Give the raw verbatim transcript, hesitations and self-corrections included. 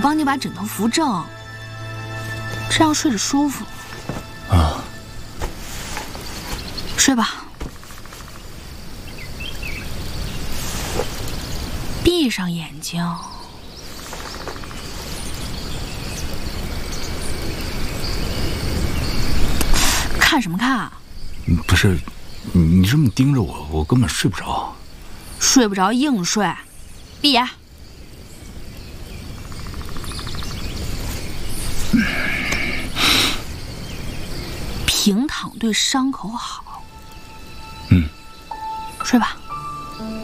帮你把枕头扶正，这样睡着舒服。 啊， 睡吧，闭上眼睛。看什么看啊？ 不是，你这么盯着我，我根本睡不着。 睡不着硬睡，闭眼。平躺对伤口好。 嗯， 睡吧。